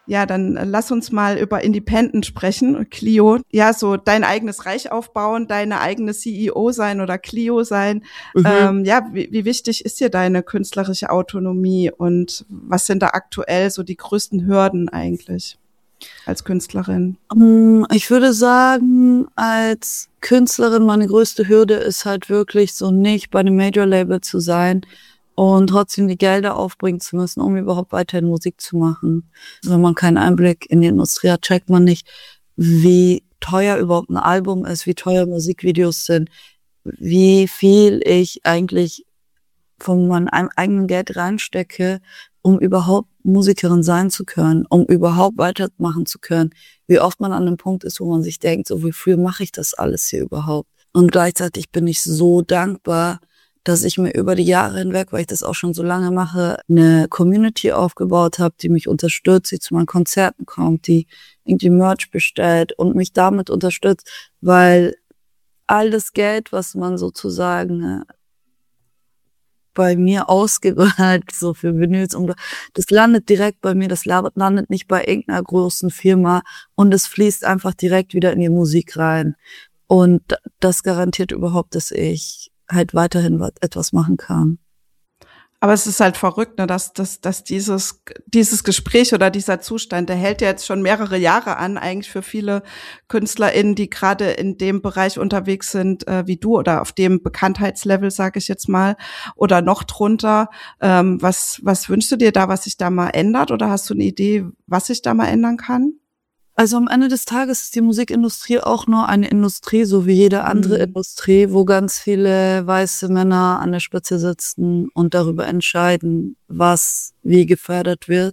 Ja, dann lass uns mal über Independent sprechen, Clio. Ja, so dein eigenes Reich aufbauen, deine eigene CEO sein oder Clio sein. Mhm. Ja, wie wichtig ist dir deine künstlerische Autonomie und was sind da aktuell so die größten Hürden eigentlich als Künstlerin? Ich würde sagen, als Künstlerin, meine größte Hürde ist halt wirklich so nicht bei einem Major-Label zu sein und trotzdem die Gelder aufbringen zu müssen, um überhaupt weiterhin Musik zu machen. Wenn man keinen Einblick in die Industrie hat, checkt man nicht, wie teuer überhaupt ein Album ist, wie teuer Musikvideos sind, wie viel ich eigentlich von meinem eigenen Geld reinstecke, um überhaupt Musikerin sein zu können, um überhaupt weitermachen zu können. Wie oft man an einem Punkt ist, wo man sich denkt, so wofür mache ich das alles hier überhaupt? Und gleichzeitig bin ich so dankbar, dass ich mir über die Jahre hinweg, weil ich das auch schon so lange mache, eine Community aufgebaut habe, die mich unterstützt, die zu meinen Konzerten kommt, die irgendwie Merch bestellt und mich damit unterstützt, weil all das Geld, was man sozusagen bei mir ausgewählt, so für Vinyls. Und das landet direkt bei mir, das landet nicht bei irgendeiner großen Firma und es fließt einfach direkt wieder in die Musik rein. Und das garantiert überhaupt, dass ich halt weiterhin etwas machen kann. Aber es ist halt verrückt, ne, dass dieses Gespräch oder dieser Zustand, der hält ja jetzt schon mehrere Jahre an, eigentlich für viele KünstlerInnen, die gerade in dem Bereich unterwegs sind, wie du oder auf dem Bekanntheitslevel, sage ich jetzt mal, oder noch drunter. Was wünschst du dir da, was sich da mal ändert? Oder hast du eine Idee, was sich da mal ändern kann? Also am Ende des Tages ist die Musikindustrie auch nur eine Industrie, so wie jede andere Industrie, wo ganz viele weiße Männer an der Spitze sitzen und darüber entscheiden, was wie gefördert wird.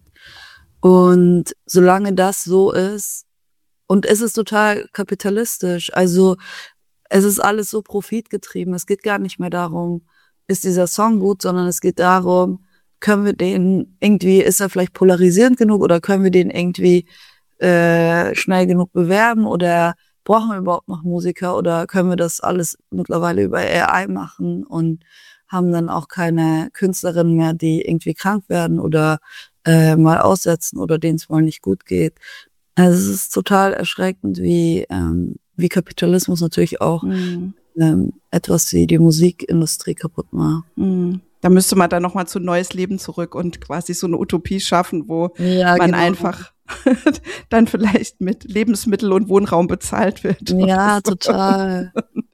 Und solange das so ist, und es ist total kapitalistisch, also es ist alles so profitgetrieben, es geht gar nicht mehr darum, ist dieser Song gut, sondern es geht darum, können wir den irgendwie, ist er vielleicht polarisierend genug oder können wir den irgendwie schnell genug bewerben oder brauchen wir überhaupt noch Musiker oder können wir das alles mittlerweile über AI machen und haben dann auch keine Künstlerinnen mehr, die irgendwie krank werden oder mal aussetzen oder denen es mal nicht gut geht. Also es ist total erschreckend, wie Kapitalismus natürlich auch etwas wie die Musikindustrie kaputt macht. Da müsste man dann nochmal zu neues Leben zurück und quasi so eine Utopie schaffen, wo man genau. einfach dann vielleicht mit Lebensmittel und Wohnraum bezahlt wird. Ja, so. Total.